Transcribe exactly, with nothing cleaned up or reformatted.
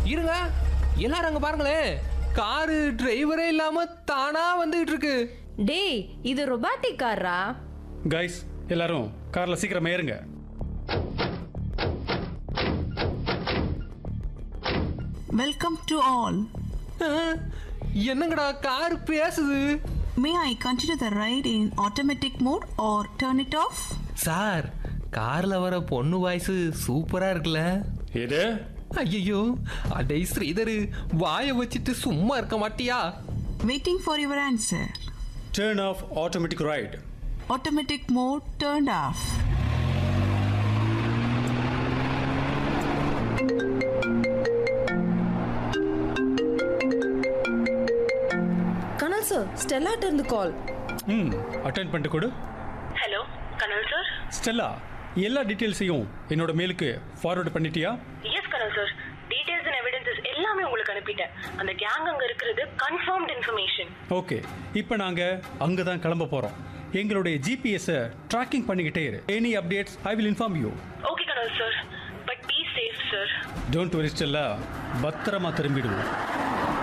இருங்க, எல்லாரும் அங்க பாருங்களேன், காரு டிரைவரே இல்லாம தானா வந்துகிட்டு இருக்கு. டேய், இது ரொபாட்டிக் காரா? கைஸ் எல்லாரும் கார்ல சீக்கிரம் ஏறுங்க. Welcome to all. என்னங்கடா கார் பேசுது? May I continue the ride in automatic mode or turn it off? Sir, கார்ல வர பொண்ணு வாய்ஸ் சூப்பரா இருக்குல்ல? எது? ஐயோ, அடே ஸ்ரீதர், வாயை வச்சுட்டு சும்மா இருக்க மாட்டியா? Waiting for your answer. Turn off automatic ride. Automatic mode turned off. Kanal sir, ஸ்டெல்லாட்ட இருந்து கால். ம் அட்டெண்ட் பண்ணிட்டு கொடு. ஹலோ கனல் சார். ஸ்டெல்லா, எல்லா டீட்டெயில்ஸையும் என்னோட மெயிலுக்கு ஃபார்வர்ட் பண்ணிட்டியா? S Kanal sir, details and evidences எல்லாமே உங்களுக்கு அனுப்பிட்டேன். அந்த கேங் அங்க இருக்கிறது கன்ஃபர்ம்ட் இன்ஃபர்மேஷன். ஓகே, இப்போ நாங்கள் அங்கே தான் கிளம்ப போகிறோம். எங்களுடைய ஜிபிஎஸ்ஸை ட்ராக்கிங் பண்ணிக்கிட்டே இரு. Any updates I will inform you. Okay Kanal sir, but be safe sir. Don't worry Stella, பத்திரமா திரும்பிடுவோம்.